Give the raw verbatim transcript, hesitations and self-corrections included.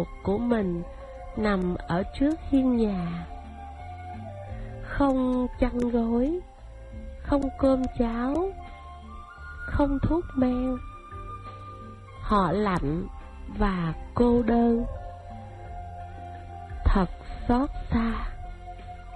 ruột của mình nằm ở trước hiên nhà. Không chăn gối, không cơm cháo, không thuốc men. Họ lạnh và cô đơn, thật xót xa.